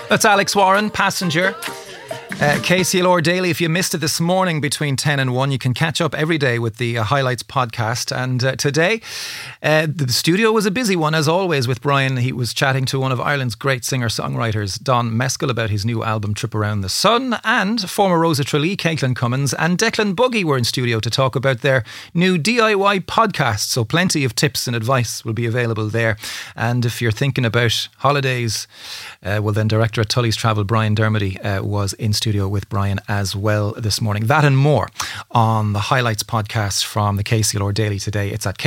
That's Alex Warren, Passenger. KCLR Daily. If you missed it this morning between 10 and 1, you can catch up every day with the Highlights podcast. And today, the studio was a busy one, as always, with Brian. He was chatting to one of Ireland's great singer-songwriters, Don Mescal, about his new album, Trip Around the Sun. And former Rosa Tralee, Caitlin Cummins and Declan Buggy were in studio to talk about their new DIY podcast. So plenty of tips and advice will be available there. And if you're thinking about holidays, well then Director at Tully's Travel, Brian Dermody, was in studio with Brian as well this morning. That and more on the Highlights podcast from the KCLR Daily today. It's at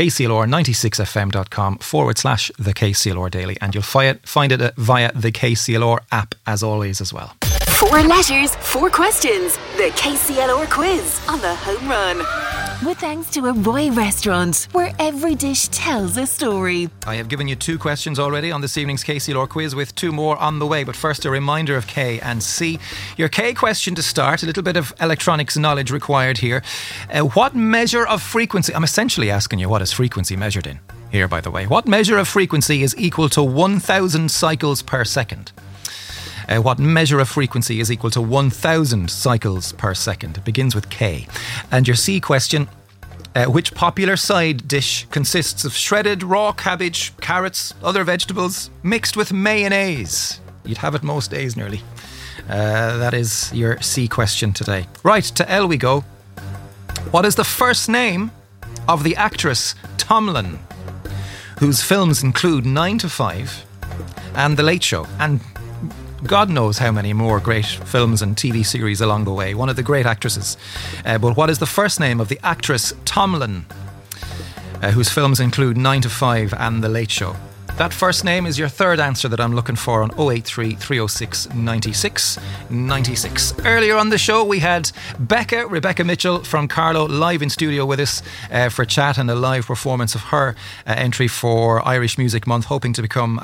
kclr96fm.com/the KCLR Daily, and you'll find it via the KCLR app as always as well. 4 letters, 4 questions. The KCLR quiz on the home run. With thanks to Arroy Restaurant, where every dish tells a story. I have given you 2 questions already on this evening's KCLR quiz, with 2 more on the way. But first, a reminder of K and C. Your K question to start, a little bit of electronics knowledge required here. What measure of frequency, I'm essentially asking you, what is frequency measured in here, by the way? What measure of frequency is equal to 1,000 cycles per second? What measure of frequency is equal to 1,000 cycles per second? It begins with K. And your C question, which popular side dish consists of shredded raw cabbage, carrots, other vegetables, mixed with mayonnaise? You'd have it most days nearly. That is your C question today. Right, to L we go. What is the first name of the actress Tomlin, whose films include 9 to 5 and The Late Show, and God knows how many more great films and TV series along the way? One of the great actresses. But what is the first name of the actress Tomlin, whose films include 9 to 5 and The Late Show? That first name is your third answer that I'm looking for on 083 306 96 96. Earlier on the show, we had Rebecca Mitchell from Carlow live in studio with us for a chat and a live performance of her entry for Irish Music Month, hoping to become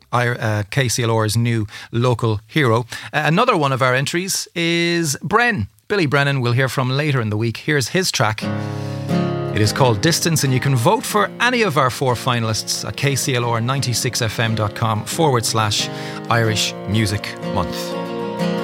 KCLR's new local hero. Another one of our entries is Billy Brennan. We'll hear from later in the week. Here's his track. It is called Distance, and you can vote for any of our 4 finalists at kclr96fm.com/Irish Music Month.